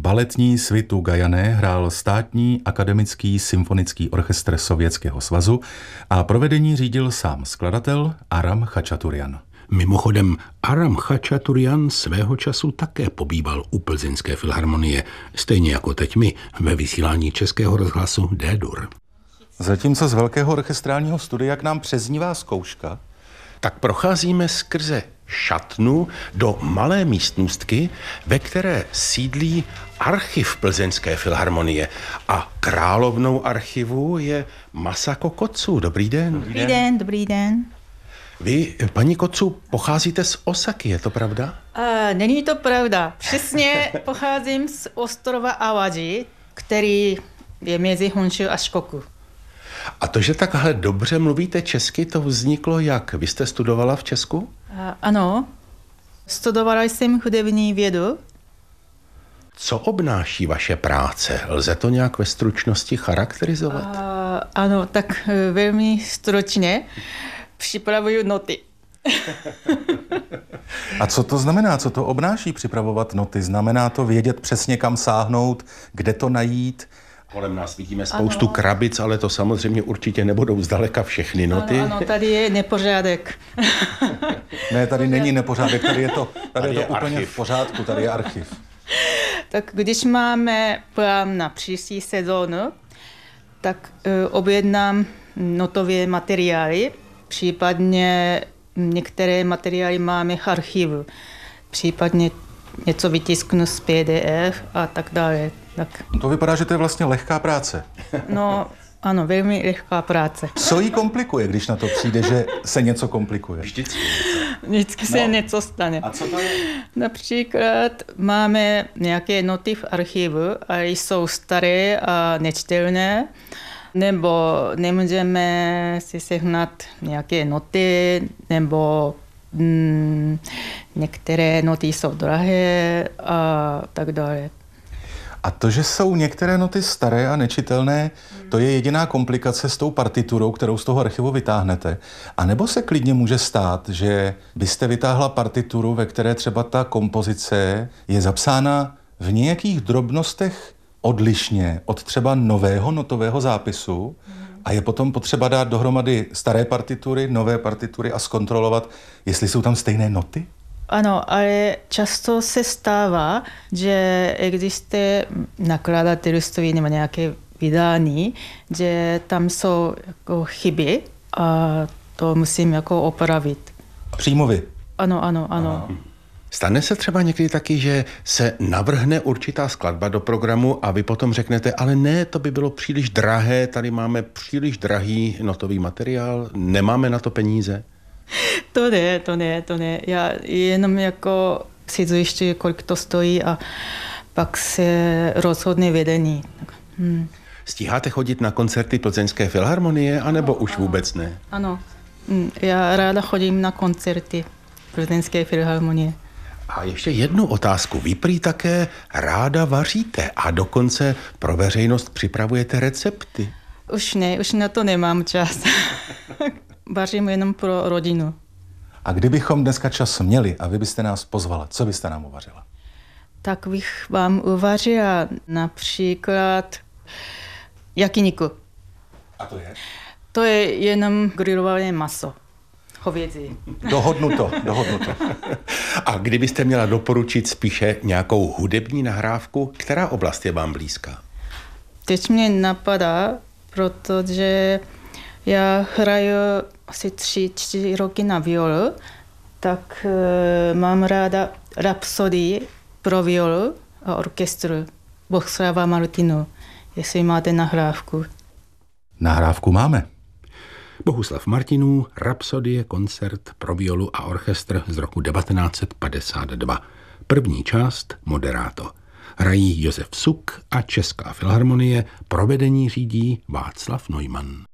baletní svitu Gajané hrál Státní akademický symfonický orchestr Sovětského svazu a provedení řídil sám skladatel Aram Chačaturian. Mimochodem, Aram Chačaturian svého času také pobýval u Plzeňské filharmonie, stejně jako teď my ve vysílání Českého rozhlasu D-dur. Zatímco z Velkého orchestrálního studia k nám přeznívá zkouška, tak procházíme skrze šatnu do malé místnostky, ve které sídlí archiv Plzeňské filharmonie. A královnou archivu je Masako Kotsu. Dobrý den. Dobrý den, dobrý den. Vy, paní Kotsu, pocházíte z Osaky, je to pravda? Není to pravda. Přesně pocházím z ostrova Awaji, který je mezi Honshu a Šikoku. A to, že takhle dobře mluvíte česky, to vzniklo jak? Vy jste studovala v Česku? Ano, studovala jsem hudební vědu. Co obnáší vaše práce? Lze to nějak ve stručnosti charakterizovat? Ano, tak velmi stručně připravuju noty. A co to znamená? Co to obnáší připravovat noty? Znamená to vědět přesně, kam sáhnout, kde to najít? Kolem nás vidíme spoustu krabic, ale to samozřejmě určitě nebudou zdaleka všechny noty. Ano, tady je nepořádek. Ne, tady není nepořádek, tady je to úplně archiv. v pořádku, tady je archiv. Tak když máme plán na příští sezónu, tak objednám notové materiály, případně některé materiály máme v archivu, případně něco vytisknu z PDF a tak dále. Tak. To vypadá, že to je vlastně lehká práce. No, ano, velmi lehká práce. Co jí komplikuje, když na to přijde, že se něco komplikuje? Vždycky se něco stane. A co to je? Například máme nějaké noty v archivu, ale jsou staré a nečtelné, nebo nemůžeme si sehnat nějaké noty, nebo některé noty jsou drahé a tak dále. A to, že jsou některé noty staré a nečitelné, to je jediná komplikace s tou partiturou, kterou z toho archivu vytáhnete. A nebo se klidně může stát, že byste vytáhla partituru, ve které třeba ta kompozice je zapsána v nějakých drobnostech odlišně od třeba nového notového zápisu a je potom potřeba dát dohromady staré partitury, nové partitury a zkontrolovat, jestli jsou tam stejné noty? Ano, ale často se stává, že existuje nakladatelství nebo nějaké vydání, že tam jsou jako chyby a to musím jako opravit. Přímo vy? Ano. Stane se třeba někdy taky, že se navrhne určitá skladba do programu a vy potom řeknete, ale ne, to by bylo příliš drahé, tady máme příliš drahý notový materiál, nemáme na to peníze? To ne. Já jenom jako si zjišťuji, kolik to stojí a pak se rozhodne vedení. Stíháte chodit na koncerty Plzeňské filharmonie, anebo už vůbec ne? Ano, já ráda chodím na koncerty Plzeňské filharmonie. A ještě jednu otázku. Vy prý také ráda vaříte a dokonce pro veřejnost připravujete recepty. Už na to nemám čas. Vařím jenom pro rodinu. A kdybychom dneska čas měli a vy byste nás pozvala, co byste nám uvařila? Tak bych vám uvařila například yakiniku. A to je? To je jenom grilované maso. Hovězí. Dohodnuto. A kdybyste měla doporučit spíše nějakou hudební nahrávku, která oblast je vám blízká? Teď mě napadá, protože já hraju asi 3-4 roky na violu, tak mám ráda rapsodii pro violu a orchestru Bohuslava Martinu, jestli máte nahrávku. Nahrávku máme. Bohuslav Martinů, Rapsodie, koncert pro violu a orchestr z roku 1952. První část moderato. Hrají Josef Suk a Česká filharmonie, provedení řídí Václav Neumann.